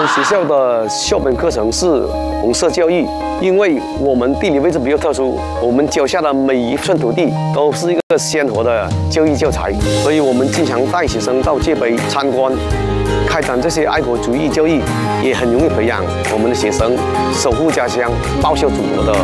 学校的校本课程是红色教育，因为我们地理位置比较特殊，我们脚下的每一寸土地都是一个鲜活的教育教材，所以我们经常带学生到界碑参观，开展这些爱国主义教育，也很容易培养我们的学生守护家乡、报效祖国的